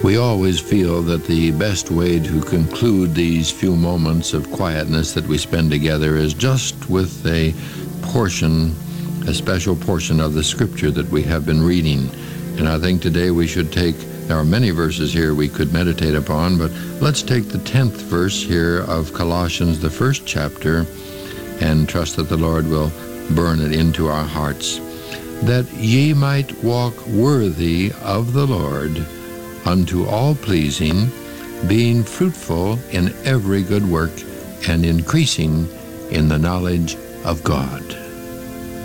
We always feel that the best way to conclude these few moments of quietness that we spend together is just with a special portion of the scripture that we have been reading. And I think today we should there are many verses here we could meditate upon, but let's take the 10th verse here of Colossians, the 1st chapter, and trust that the Lord will burn it into our hearts. That ye might walk worthy of the Lord, unto all pleasing, being fruitful in every good work, and increasing in the knowledge of God.